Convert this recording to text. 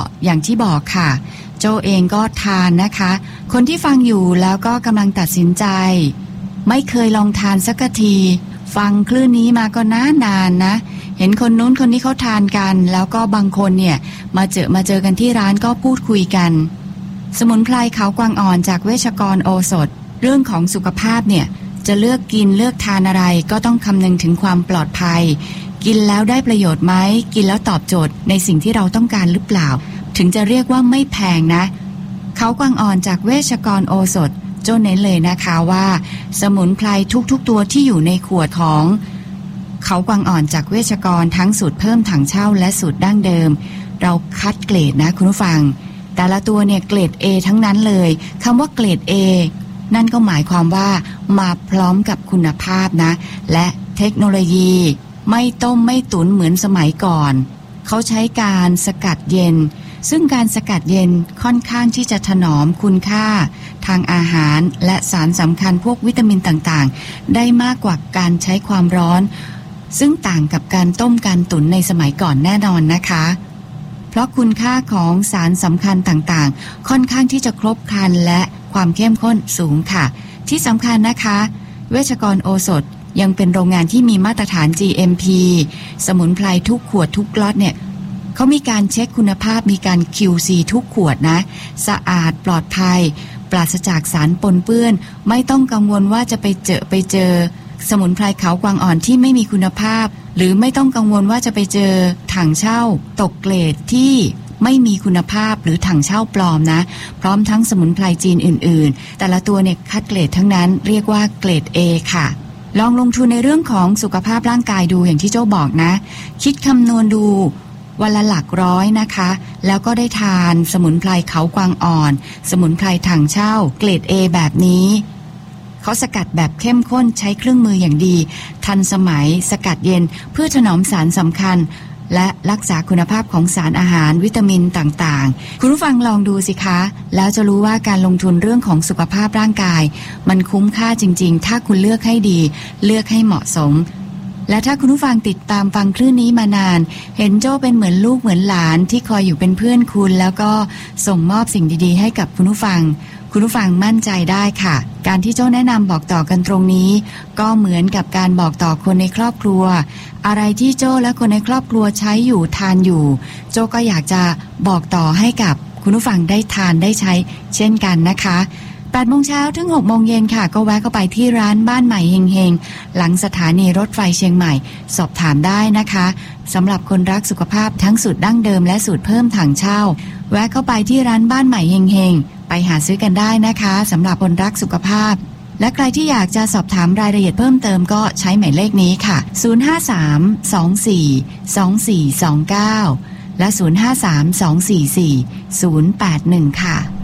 อย่างที่บอกค่ะโจเองก็ทานนะคะคนที่ฟังอยู่แล้วก็กำลังตัดสินใจไม่เคยลองทานสักทีฟังคลื่นนี้มาก็นานนะเห็นคนนู้นคนนี้เขาทานกันแล้วก็บางคนเนี่ยมาเจอกันที่ร้านก็พูดคุยกันสมุนไพรเขากวางอ่อนจากเวชกรโอสถเรื่องของสุขภาพเนี่ยจะเลือกกินเลือกทานอะไรก็ต้องคำนึงถึงความปลอดภัยกินแล้วได้ประโยชน์ไหมกินแล้วตอบโจทย์ในสิ่งที่เราต้องการหรือเปล่าถึงจะเรียกว่าไม่แพงนะเขากวางอ่อนจากเวชกรโอสถโจ้เน้นเลยนะคะว่าสมุนไพรทุกตัวที่อยู่ในขวดของเขากวางอ่อนจากเวชกรทั้งสูตรเพิ่มถังเช่าและสูตรดั้งเดิมเราคัดเกรดนะคุณผู้ฟังแต่ละตัวเนี่ยเกรด A ทั้งนั้นเลยคำว่าเกรด A นั่นก็หมายความว่ามาพร้อมกับคุณภาพนะและเทคโนโลยีไม่ต้มไม่ตุ๋นเหมือนสมัยก่อนเขาใช้การสกัดเย็นซึ่งการสกัดเย็นค่อนข้างที่จะถนอมคุณค่าทางอาหารและสารสำคัญพวกวิตามินต่างๆได้มากกว่าการใช้ความร้อนซึ่งต่างกับการต้มการตุ๋นในสมัยก่อนแน่นอนนะคะเพราะคุณค่าของสารสำคัญต่างๆค่อนข้างที่จะครบครันและความเข้มข้นสูงค่ะที่สำคัญนะคะเวชกรโอสถยังเป็นโรงงานที่มีมาตรฐาน GMP สมุนไพรทุกขวดทุกล็อตเนี่ยเขามีการเช็คคุณภาพมีการ QC ทุกขวดนะสะอาดปลอดภัยปราศจากสารปนเปื้อนไม่ต้องกังวลว่าจะไปเจอสมุนไพรเขากวางอ่อนที่ไม่มีคุณภาพหรือไม่ต้องกังวลว่าจะไปเจอถังเช่าตกเกรดที่ไม่มีคุณภาพหรือถังเช่าปลอมนะพร้อมทั้งสมุนไพรจีนอื่นๆแต่ละตัวเนี่ยคัดเกรดทั้งนั้นเรียกว่าเกรด A ค่ะลองลงทุนในเรื่องของสุขภาพร่างกายดูอย่างที่โจ้บอกนะคิดคำนวณดูวันละหลักร้อยนะคะแล้วก็ได้ทานสมุนไพรเขากวางอ่อนสมุนไพรถังเช่าเกรด A แบบนี้เขาสกัดแบบเข้มข้นใช้เครื่องมืออย่างดีทันสมัยสกัดเย็นเพื่อถนอมสารสำคัญและรักษาคุณภาพของสารอาหารวิตามินต่างๆคุณผู้ฟังลองดูสิคะแล้วจะรู้ว่าการลงทุนเรื่องของสุขภาพร่างกายมันคุ้มค่าจริงๆถ้าคุณเลือกให้ดีเลือกให้เหมาะสมและถ้าคุณผู้ฟังติดตามฟังคลื่นนี้มานานเห็นโจ้เป็นเหมือนลูกเหมือนหลานที่คอยอยู่เป็นเพื่อนคุณแล้วก็ส่งมอบสิ่งดีๆให้กับคุณผู้ฟังมั่นใจได้ค่ะการที่โจ้แนะนำบอกต่อกันตรงนี้ก็เหมือนกับการบอกต่อคนในครอบครัวอะไรที่โจ้และคนในครอบครัวใช้อยู่ทานอยู่โจ้ก็อยากจะบอกต่อให้กับคุณผู้ฟังได้ทานได้ใช้เช่นกันนะคะ8 โมงเช้าถึง 6 โมงเย็นค่ะก็แวะเข้าไปที่ร้านบ้านใหม่เฮงๆหลังสถานีรถไฟเชียงใหม่สอบถามได้นะคะสำหรับคนรักสุขภาพทั้งสูตรดั้งเดิมและสูตรเพิ่มถังเช่าแวะเข้าไปที่ร้านบ้านใหม่เฮงๆไปหาซื้อกันได้นะคะสำหรับคนรักสุขภาพและใครที่อยากจะสอบถามรายละเอียดเพิ่มเติมก็ใช้หมายเลขนี้ค่ะ053242429และ053244081ค่ะ